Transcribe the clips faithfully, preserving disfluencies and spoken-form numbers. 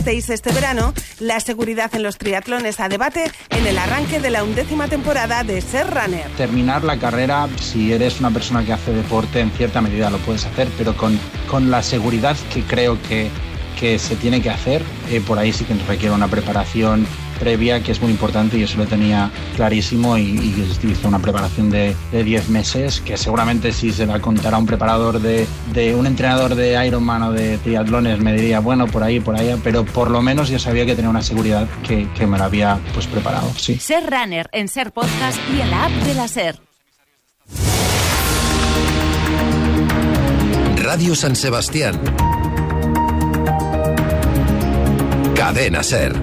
Este verano, la seguridad en los triatlones a debate en el arranque de la undécima temporada de Ser Runner. Terminar la carrera, si eres una persona que hace deporte, en cierta medida lo puedes hacer, pero con, con la seguridad que creo que, que se tiene que hacer, eh, por ahí sí que requiere una preparación previa que es muy importante y eso lo tenía clarísimo y, y hice una preparación de diez meses que seguramente si se la contara un preparador de, de un entrenador de Ironman o de triatlones me diría bueno por ahí, por allá, pero por lo menos yo sabía que tenía una seguridad que, que me la había pues preparado, sí. Ser Runner en Ser Podcast y en la app de la Ser. Radio San Sebastián. Cadena Ser.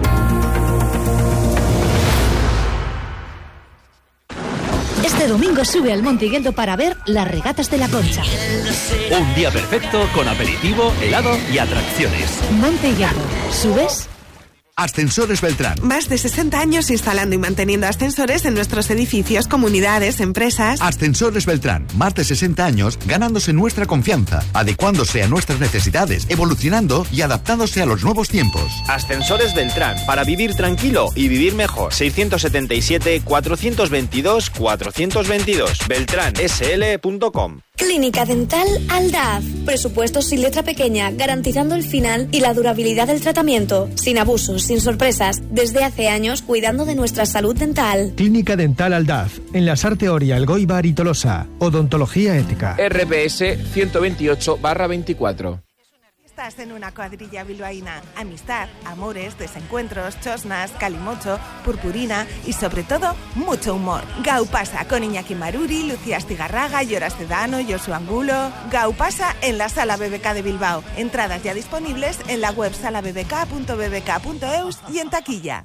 Este domingo sube al Monte Higueldo para ver las regatas de la Concha. Un día perfecto con aperitivo, helado y atracciones. Monte Higueldo, ¿subes? Ascensores Beltrán. Más de sesenta años instalando y manteniendo ascensores en nuestros edificios, comunidades, empresas. Ascensores Beltrán. Más de sesenta años ganándose nuestra confianza, adecuándose a nuestras necesidades, evolucionando y adaptándose a los nuevos tiempos. Ascensores Beltrán. Para vivir tranquilo y vivir mejor. seiscientos setenta y siete, cuatrocientos veintidós, cuatrocientos veintidós. beltrán s l punto com. Clínica Dental Aldaz. Presupuestos sin letra pequeña, garantizando el final y la durabilidad del tratamiento. Sin abusos, sin sorpresas. Desde hace años cuidando de nuestra salud dental. Clínica Dental Aldaz. En la Sarteoria, Elgoibar y Tolosa. Odontología ética. R P S ciento veintiocho barra veinticuatro. Estás en una cuadrilla bilbaína. Amistad, amores, desencuentros, chosnas, calimocho, purpurina y sobre todo, mucho humor. Gau pasa con Iñaki Maruri, Lucía Astigarraga, Lloras Cedano, Josu Angulo. Gau pasa en la Sala B B K de Bilbao. Entradas ya disponibles en la web sala b b k punto b b k punto e u s y en taquilla.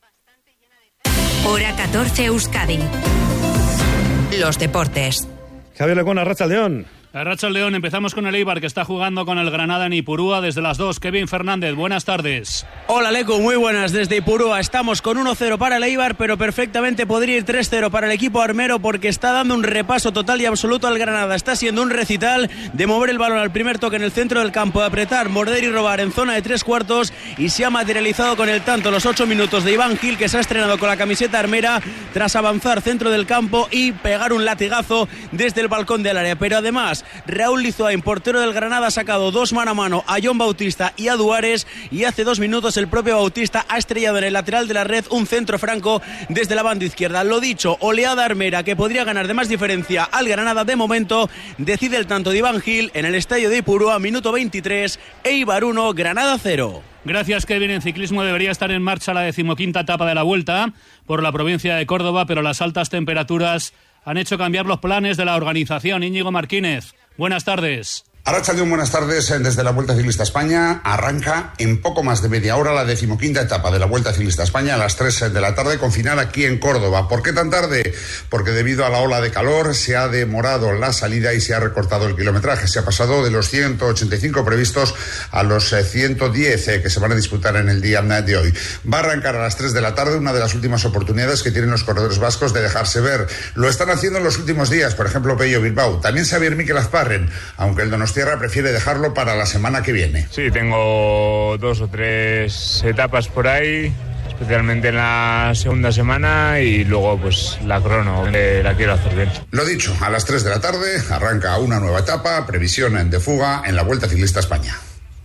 Hora catorce Euskadi. Los deportes. Javier Lecona, Arratsaldeon. Arratsaldeon, empezamos con el Eibar, que está jugando con el Granada en Ipurúa desde las dos. Kevin Fernández, buenas tardes. Hola Leco, muy buenas desde Ipurúa. Estamos con uno cero para el Eibar, pero perfectamente podría ir tres cero para el equipo armero porque está dando un repaso total y absoluto al Granada. Está siendo un recital de mover el balón al primer toque en el centro del campo, de apretar, morder y robar en zona de tres cuartos, y se ha materializado con el tanto los ocho minutos de Iván Gil, que se ha estrenado con la camiseta armera tras avanzar centro del campo y pegar un latigazo desde el balcón del área. Pero además Raúl Lizoain, portero del Granada, ha sacado dos mano a mano a John Bautista y a Duares, y hace dos minutos el propio Bautista ha estrellado en el lateral de la red un centro franco desde la banda izquierda. Lo dicho, oleada armera que podría ganar de más diferencia al Granada. De momento decide el tanto de Iván Gil en el estadio de Ipurúa, minuto veintitrés, Eibar uno, Granada cero. Gracias, Kevin. En ciclismo debería estar en marcha la decimoquinta etapa de la Vuelta por la provincia de Córdoba, pero las altas temperaturas han hecho cambiar los planes de la organización. Íñigo Martínez, buenas tardes. Arratsaldeon, buenas tardes. Desde la Vuelta Ciclista España arranca en poco más de media hora la decimoquinta etapa de la Vuelta Ciclista España a las tres de la tarde, con final aquí en Córdoba. ¿Por qué tan tarde? Porque debido a la ola de calor se ha demorado la salida y se ha recortado el kilometraje. Se ha pasado de los ciento ochenta y cinco previstos a los ciento diez que se van a disputar en el día de hoy. Va a arrancar a las tres de la tarde, una de las últimas oportunidades que tienen los corredores vascos de dejarse ver. Lo están haciendo en los últimos días, por ejemplo, Pello Bilbao. También Xavier Mikel Azparren, aunque el Donostia Tierra prefiere dejarlo para la semana que viene. Sí, tengo dos o tres etapas por ahí, especialmente en la segunda semana, y luego pues la crono, eh, la quiero hacer bien. Lo dicho, a las tres de la tarde arranca una nueva etapa, previsión de fuga en la Vuelta Ciclista España.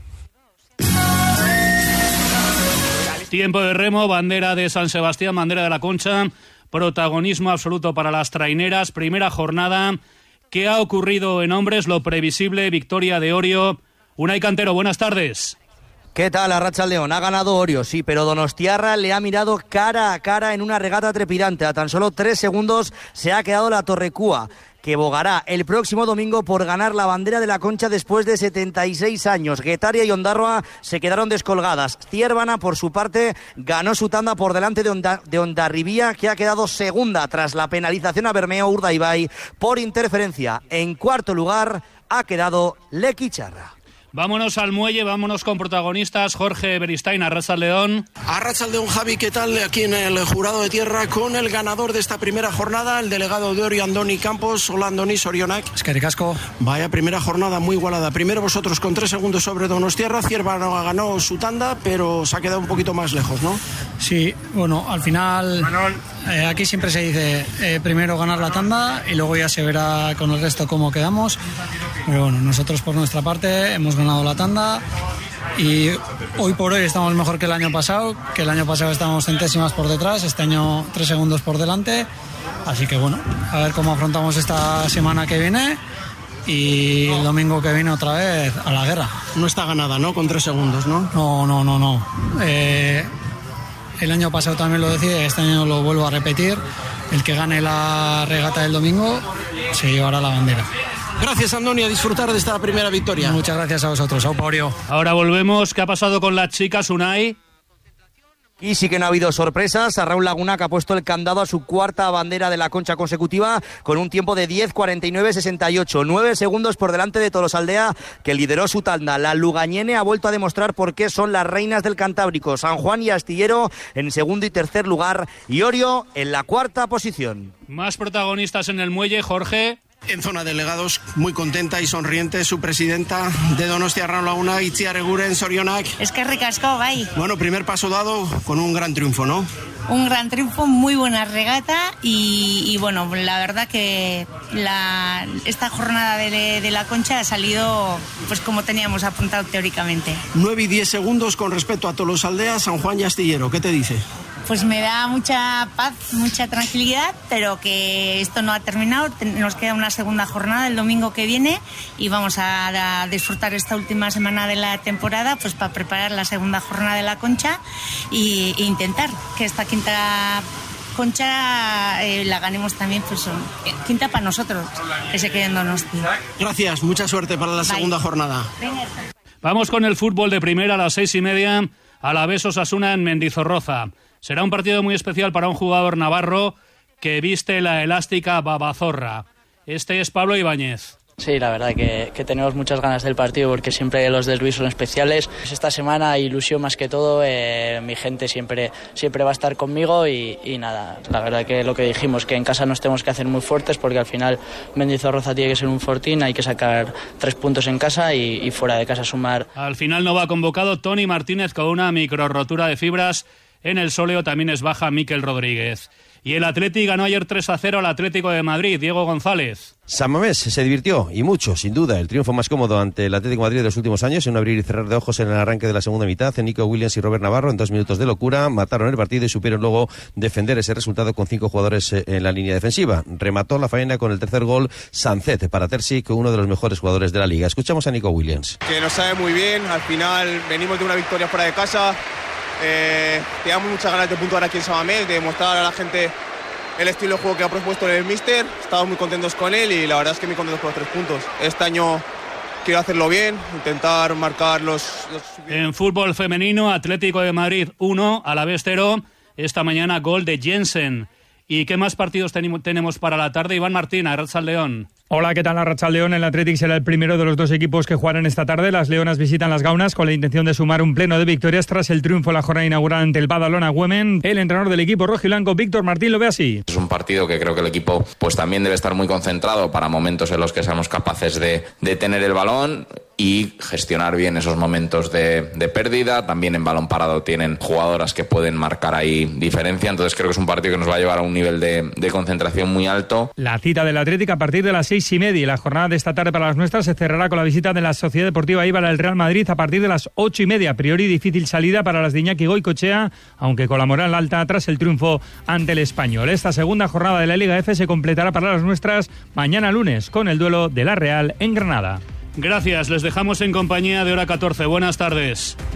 Tiempo de remo, bandera de San Sebastián, bandera de la Concha, protagonismo absoluto para las traineras, primera jornada. ¿Qué ha ocurrido en hombres? Lo previsible, victoria de Orio. Unai Cantero, buenas tardes. ¿Qué tal, Arratsaldeon? Ha ganado Orio, sí, pero Donostiarra le ha mirado cara a cara en una regata trepidante. A tan solo tres segundos se ha quedado la Torrecúa, que bogará el próximo domingo por ganar la bandera de la Concha después de setenta y seis años. Guetaria y Ondarroa se quedaron descolgadas. Ciervana, por su parte, ganó su tanda por delante de, Onda, de Hondarribía, que ha quedado segunda tras la penalización a Bermeo Urdaibai por interferencia. En cuarto lugar ha quedado Lequicharra. Vámonos al muelle, vámonos con protagonistas. Jorge Beristain, Arratsaldeon. Arratsaldeon, Javi, ¿qué tal? Aquí en el Jurado de Tierra con el ganador de esta primera jornada, el delegado de Orio, Andoni Campos. Hola, Andoni, Sorionak. Eskerrik asko. Vaya primera jornada muy igualada. Primero vosotros con tres segundos sobre Donostiarra. Cierva ganó su tanda, pero se ha quedado un poquito más lejos, ¿no? Sí, bueno, al final eh, aquí siempre se dice eh, primero ganar la tanda y luego ya se verá con el resto cómo quedamos. Pero bueno, nosotros por nuestra parte hemos ganado la tanda y hoy por hoy estamos mejor que el año pasado, que el año pasado estábamos centésimas por detrás, este año tres segundos por delante, así que bueno, a ver cómo afrontamos esta semana que viene y el domingo que viene otra vez a la guerra. No está ganada, ¿no? Con tres segundos, ¿no? No, no, no, no. Eh, el año pasado también lo decía, este año lo vuelvo a repetir, el que gane la regata del domingo se llevará la bandera. Gracias, Andoni, a disfrutar de esta primera victoria. Muchas gracias a vosotros, Auporio. Ahora volvemos. ¿Qué ha pasado con las chicas, Unai? Y sí que no ha habido sorpresas. A Raúl Laguna, que ha puesto el candado a su cuarta bandera de la Concha consecutiva con un tiempo de diez cuarenta y nueve sesenta y ocho. nueve segundos por delante de Tolosaldea, que lideró su tanda. La lugañene ha vuelto a demostrar por qué son las reinas del Cantábrico. San Juan y Astillero en segundo y tercer lugar y Orio en la cuarta posición. Más protagonistas en el muelle, Jorge. En zona de delegados, muy contenta y sonriente su presidenta de Donostiarra Laguna, Itziar Eguren, Sorionak. Eskerrik asko, bai. Bueno, primer paso dado con un gran triunfo, ¿no? Un gran triunfo, muy buena regata y, y bueno, la verdad que la, esta jornada de, de la Concha ha salido pues como teníamos apuntado teóricamente. nueve y diez segundos con respecto a Tolosaldea, San Juan y Astillero. ¿Qué te dice? Pues me da mucha paz, mucha tranquilidad, pero que esto no ha terminado. Nos queda una segunda jornada el domingo que viene y vamos a, a disfrutar esta última semana de la temporada pues para preparar la segunda jornada de la Concha y, e intentar que esta quinta Concha eh, la ganemos también, pues eh, quinta para nosotros, que se quede en Donosti. Gracias, mucha suerte para la Bye. segunda jornada. Venga. Vamos con el fútbol de primera a las seis y media. Alavés Osasuna en Mendizorroza. Será un partido muy especial para un jugador navarro que viste la elástica babazorra. Este es Pablo Ibáñez. Sí, la verdad que, que tenemos muchas ganas del partido porque siempre los del Luis son especiales. Esta semana ilusión más que todo, eh, mi gente siempre, siempre va a estar conmigo y, y nada, la verdad que lo que dijimos, que en casa nos tenemos que hacer muy fuertes porque al final Mendizorroza tiene que ser un fortín, hay que sacar tres puntos en casa y, y fuera de casa sumar. Al final no va convocado Toni Martínez con una micro rotura de fibras. En el sóleo también es baja Miquel Rodríguez. Y el Atleti ganó ayer tres a cero al Atlético de Madrid. Diego González. San Mamés se divirtió, y mucho, sin duda. El triunfo más cómodo ante el Atlético de Madrid de los últimos años, en un abrir y cerrar de ojos en el arranque de la segunda mitad. Nico Williams y Robert Navarro, en dos minutos de locura, mataron el partido y supieron luego defender ese resultado con cinco jugadores en la línea defensiva. Remató la faena con el tercer gol Sancet para Terzic, uno de los mejores jugadores de la liga. Escuchamos a Nico Williams. Que nos sabe muy bien, al final venimos de una victoria fuera de casa. Eh, teníamos muchas ganas de puntuar aquí en San Mamés, de mostrar a la gente el estilo de juego que ha propuesto el míster. Estamos muy contentos con él y la verdad es que muy contentos con los tres puntos. Este año quiero hacerlo bien, intentar marcar los... los... En fútbol femenino, Atlético de Madrid uno, Alavés cero. Esta mañana gol de Jensen. ¿Y qué más partidos tenemos para la tarde? Iván Martín, Arratsaldeon. Hola, ¿qué tal? Arratsaldeon. El Athletic será el primero de los dos equipos que jugarán esta tarde. Las Leonas visitan las Gaunas con la intención de sumar un pleno de victorias tras el triunfo en la jornada inaugural ante el Badalona Women. El entrenador del equipo rojiblanco, Víctor Martín, lo ve así. Es un partido que creo que el equipo pues también debe estar muy concentrado para momentos en los que seamos capaces de, de tener el balón y gestionar bien esos momentos de, de pérdida. También en balón parado tienen jugadoras que pueden marcar ahí diferencia. Entonces creo que es un partido que nos va a llevar a un nivel de, de concentración muy alto. La cita del Atlético a partir de las seis y media. Y la jornada de esta tarde para las nuestras se cerrará con la visita de la Sociedad Deportiva Eibar al Real Madrid a partir de las ocho y media. A priori difícil salida para las de Iñaki Goicoechea, aunque con la moral alta tras el triunfo ante el Español. Esta segunda jornada de la Liga F se completará para las nuestras mañana lunes con el duelo de la Real en Granada. Gracias, les dejamos en compañía de Hora catorce. Buenas tardes.